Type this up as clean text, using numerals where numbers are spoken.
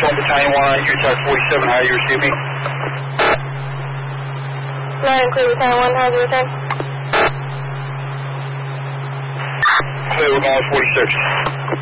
on Battalion 1, you're Type 47, how you receive me? 9 clear Battalion 1, how's your return? Clear, we're going with 46.